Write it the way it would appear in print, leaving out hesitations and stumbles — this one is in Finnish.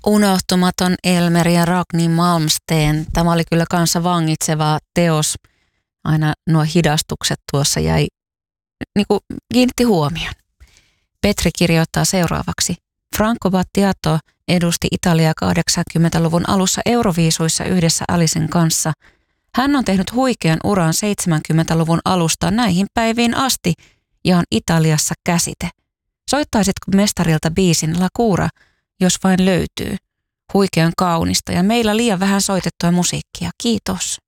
Unohtumaton Elmer ja Ragni Malmsteen. Tämä oli kyllä kanssa vangitseva teos. Aina nuo hidastukset tuossa jäi, kiinnitti huomion. Petri kirjoittaa seuraavaksi. Franco Battiato edusti Italiaa 80-luvun alussa Euroviisuissa yhdessä Alicen kanssa. Hän on tehnyt huikean uran 70-luvun alusta näihin päiviin asti ja on Italiassa käsite. Soittaisitko mestarilta biisin La Cura, jos vain löytyy? Huikean kaunista ja meillä liian vähän soitettua musiikkia. Kiitos.